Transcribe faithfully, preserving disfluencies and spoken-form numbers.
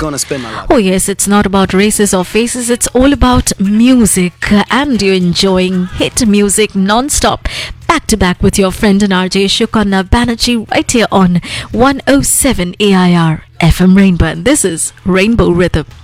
gonna spend my life. Oh yes, it's not about races or faces, it's all about music, and you're enjoying hit music non-stop, back to back with your friend and R J Shukanna Banerjee right here on one oh seven A I R F M Rainbow, and this is Rainbow Rhythm.